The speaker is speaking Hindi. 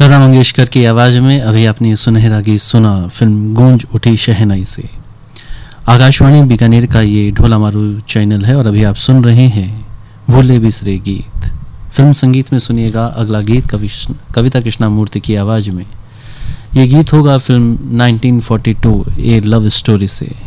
लता मंगेशकर की आवाज में अभी आपने सुनहरा गीत सुना फिल्म गूंज उठी शहनाई से। आकाशवाणी बीकानेर का ये ढोला मारू चैनल है और अभी आप सुन रहे हैं भूले बिसरे गीत। फिल्म संगीत में सुनिएगा अगला गीत कविता कृष्णमूर्ति की आवाज में। ये गीत होगा फिल्म 1942 ए लव स्टोरी से।